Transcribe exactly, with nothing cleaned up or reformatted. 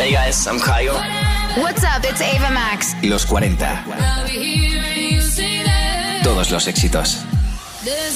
Hey guys, I'm Kyle. What's up, it's Ava Max. Los cuarenta. Todos los éxitos.